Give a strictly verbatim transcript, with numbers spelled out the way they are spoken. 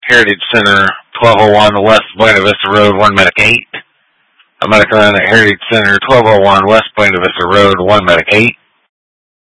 Heritage Center, twelve oh one West Buena Vista Road, one Medic eight. A medic run at Heritage Center, twelve oh one West Buena Vista Road, one Medic eight.